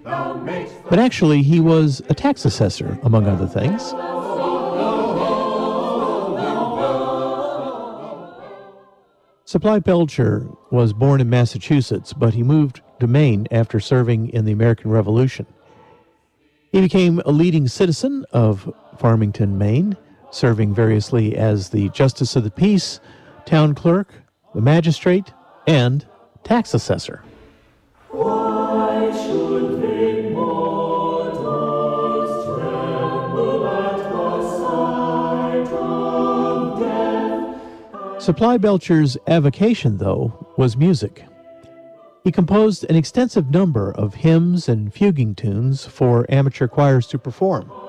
But actually, he was a tax assessor, among other things. Supply Belcher was born in Massachusetts, but he moved to Maine after serving in the American Revolution. He became a leading citizen of Farmington, Maine, serving variously as the Justice of the Peace, town clerk, the magistrate, and tax assessor. Why should they mortals tremble at the sight of death? Supply Belcher's avocation, though, was music. He composed an extensive number of hymns and fuguing tunes for amateur choirs to perform.